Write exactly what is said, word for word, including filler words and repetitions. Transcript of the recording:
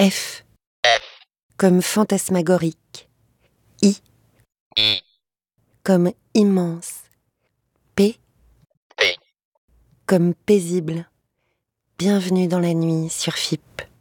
F comme fantasmagorique. I comme immense. P comme paisible. Bienvenue dans la nuit sur F I P.